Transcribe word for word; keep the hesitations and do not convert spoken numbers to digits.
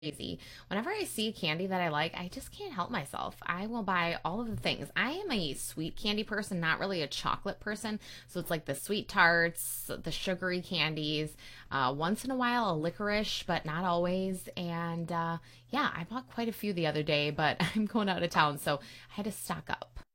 crazy. Whenever I see candy that I like, I just can't help myself. I will buy all of the things. I am a sweet candy person, not really a chocolate person. So it's like the sweet tarts, the sugary candies, uh, once in a while a licorice, but not always. And uh, yeah, I bought quite a few the other day, but I'm going out of town, so I had to stock up.